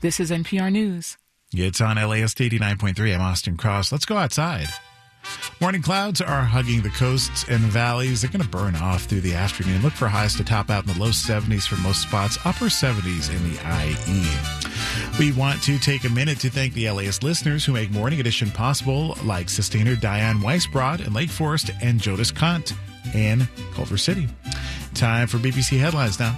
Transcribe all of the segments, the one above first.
This is NPR News. It's on LAist 89.3. I'm Austin Cross. Let's go outside. Morning clouds are hugging the coasts and valleys. They're going to burn off through the afternoon. Look for highs to top out in the low 70s for most spots, upper 70s in the IE. We want to take a minute to thank the LAist listeners who make Morning Edition possible, like sustainer Diane Weisbrod in Lake Forest and Jodis Kant in Culver City. Time for BBC Headlines now.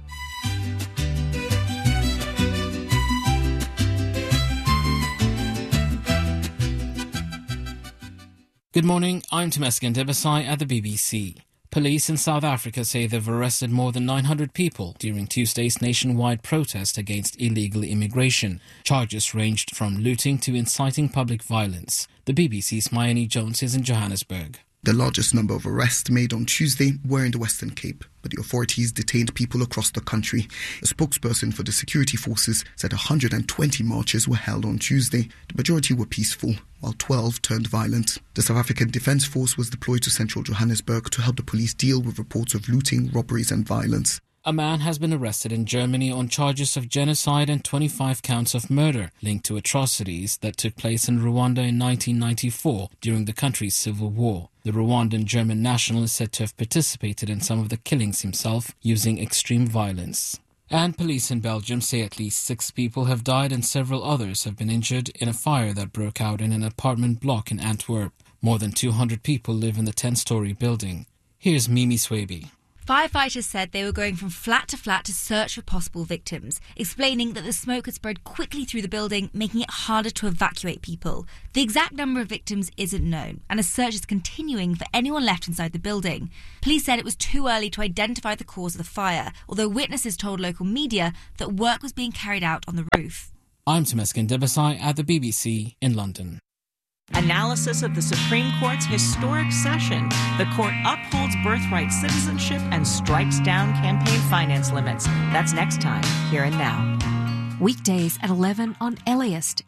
Good morning, I'm Temesgen Debesai at the BBC. Police in South Africa say they've arrested more than 900 people during Tuesday's nationwide protest against illegal immigration. Charges ranged from looting to inciting public violence. The BBC's Mayeni Jones is in Johannesburg. The largest number of arrests made on Tuesday were in the Western Cape, but the authorities detained people across the country. A spokesperson for the security forces said 120 marches were held on Tuesday. The majority were peaceful, while 12 turned violent. The South African Defence Force was deployed to central Johannesburg to help the police deal with reports of looting, robberies and violence. A man has been arrested in Germany on charges of genocide and 25 counts of murder linked to atrocities that took place in Rwanda in 1994 during the country's civil war. The Rwandan German national is said to have participated in some of the killings himself using extreme violence. And police in Belgium say at least 6 people have died and several others have been injured in a fire that broke out in an apartment block in Antwerp. More than 200 people live in the 10-story building. Here's Mimi Swaby. Firefighters said they were going from flat to search for possible victims, explaining that the smoke had spread quickly through the building, making it harder to evacuate people. The exact number of victims isn't known, and a search is continuing for anyone left inside the building. Police said it was too early to identify the cause of the fire, although witnesses told local media that work was being carried out on the roof. I'm Temesgen Debesai at the BBC in London. Analysis of the Supreme Court's historic session. The court upholds birthright citizenship and strikes down campaign finance limits. That's next time, Here and Now. Weekdays at 11 on LAist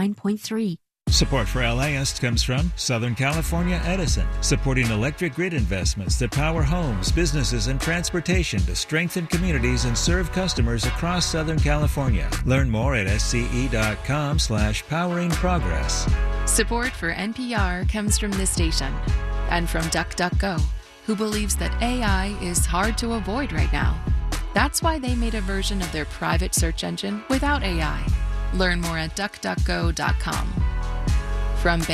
89.3. Support for LAist comes from Southern California Edison, supporting electric grid investments that power homes, businesses, and transportation to strengthen communities and serve customers across Southern California. Learn more at sce.com/poweringprogress. Support for NPR comes from this station and from DuckDuckGo, who believes that AI is hard to avoid right now. That's why they made a version of their private search engine without AI. Learn more at duckduckgo.com. From